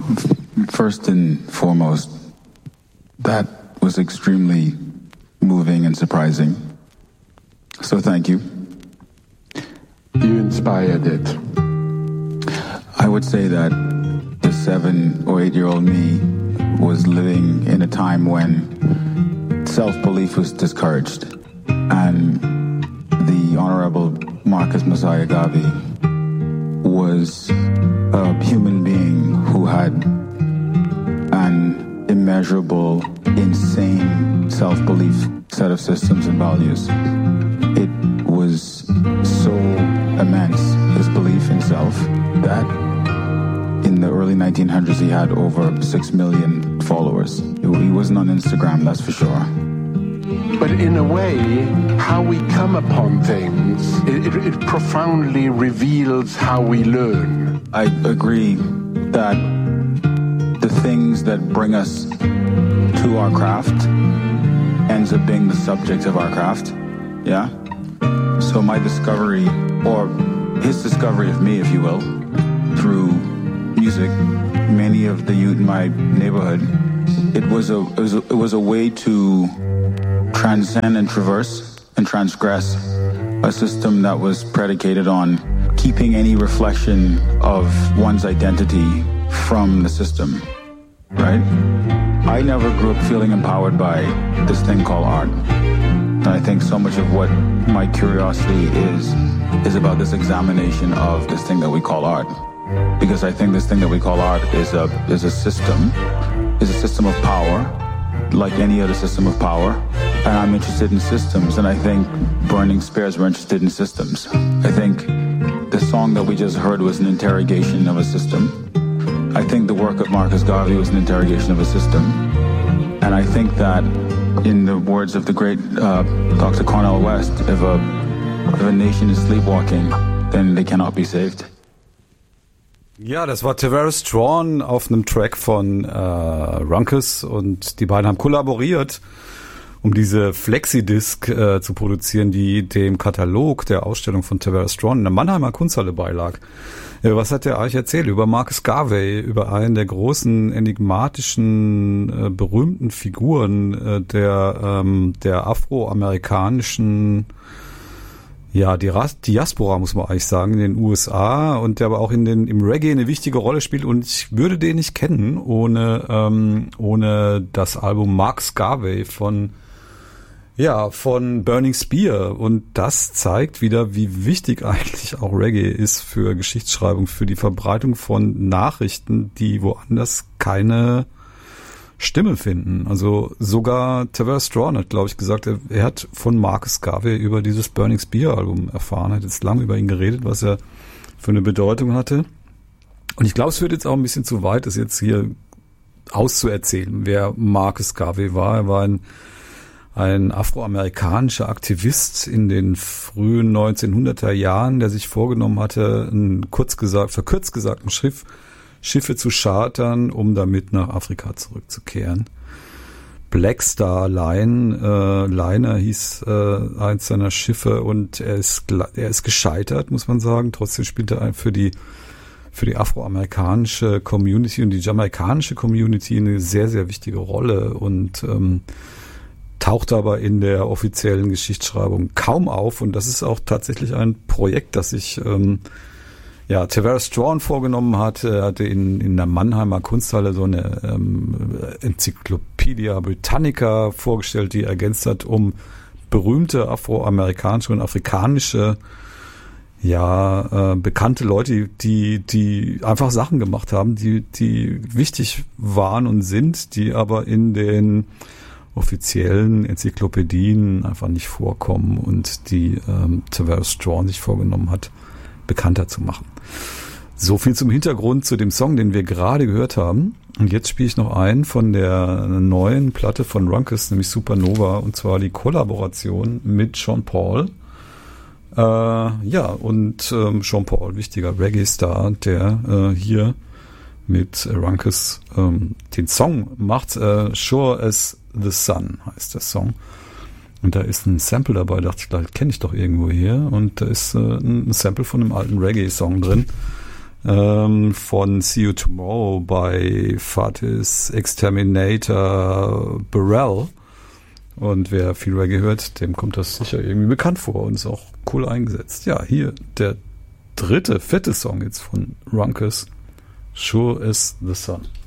First and foremost, that was extremely moving and surprising. So thank you. You inspired it. I would say that the 7 or 8-year-old me was living in a time when self-belief was discouraged, and the Honorable Marcus Mosiah Garvey was a human being who had an immeasurable, insane self-belief set of systems and values. It was so immense, his belief in self, that in the early 1900s he had over 6 million followers. He wasn't on Instagram, that's for sure. But in a way, how we come upon things, it profoundly reveals how we learn. I agree that the things that bring us to our craft ends up being the subject of our craft, yeah? So my discovery, or his discovery of me, if you will, through music, many of the youth in my neighborhood, it was a way to transcend and traverse and transgress a system that was predicated on keeping any reflection of one's identity from the system, right? I never grew up feeling empowered by this thing called art. And I think so much of what my curiosity is about this examination of this thing that we call art. Because I think this thing that we call art is a system of power, like any other system of power. And I'm interested in systems, and I think Burning Spears were interested in systems. I think the song that we just heard was an interrogation of a system. I think the work of Marcus Garvey was an interrogation of a system. And I think that, in the words of the great Dr. Cornel West, if a nation is sleepwalking, then they cannot be saved. Ja, das war Tavares Strachan auf einem Track von Runckus, und die beiden haben kollaboriert, um diese Flexidisc zu produzieren, die dem Katalog der Ausstellung von Tavares Strachan in der Mannheimer Kunsthalle beilag. Was hat der euch erzählt über Marcus Garvey, über einen der großen, enigmatischen, berühmten Figuren der afroamerikanischen, ja, die Diaspora, muss man eigentlich sagen, in den USA, und der aber auch im Reggae eine wichtige Rolle spielt, und ich würde den nicht kennen ohne das Album Marcus Garvey von Burning Spear, und das zeigt wieder, wie wichtig eigentlich auch Reggae ist für Geschichtsschreibung, für die Verbreitung von Nachrichten, die woanders keine Stimme finden. Also sogar Tavares Strachan hat, glaube ich, gesagt, er hat von Marcus Garvey über dieses Burning Spear Album erfahren, hat jetzt lange über ihn geredet, was er für eine Bedeutung hatte. Und ich glaube, es führt jetzt auch ein bisschen zu weit, das jetzt hier auszuerzählen, wer Marcus Garvey war. Er war ein afroamerikanischer Aktivist in den frühen 1900er Jahren, der sich vorgenommen hatte, verkürzt gesagt, Schiffe zu chartern, um damit nach Afrika zurückzukehren. Black Star Liner hieß eins seiner Schiffe, und er ist gescheitert, muss man sagen. Trotzdem spielt er für die afroamerikanische Community und die jamaikanische Community eine sehr, sehr wichtige Rolle, und taucht aber in der offiziellen Geschichtsschreibung kaum auf. Und das ist auch tatsächlich ein Projekt, das sich Tavares Strachan vorgenommen hat. Er hatte in der Mannheimer Kunsthalle so eine Enzyklopädia Britannica vorgestellt, die ergänzt hat um berühmte afroamerikanische und afrikanische bekannte Leute, die einfach Sachen gemacht haben, die wichtig waren und sind, die aber in den offiziellen Enzyklopädien einfach nicht vorkommen, und die Tavares Strachan sich vorgenommen hat, bekannter zu machen. So viel zum Hintergrund zu dem Song, den wir gerade gehört haben. Und jetzt spiele ich noch einen von der neuen Platte von Runckus, nämlich Supernova, und zwar die Kollaboration mit Sean Paul. Sean Paul, wichtiger Reggae-Star, der hier mit Runckus den Song macht. Sure as the Sun heißt der Song. Und da ist ein Sample dabei, dachte ich, kenne ich doch irgendwo hier. Und da ist ein Sample von einem alten Reggae-Song drin. von See You Tomorrow bei Fatis Exterminator Burrell. Und wer viel Reggae hört, dem kommt das sicher irgendwie bekannt vor und ist auch cool eingesetzt. Ja, hier der dritte, fette Song jetzt von Runckus, Sure as the Sun.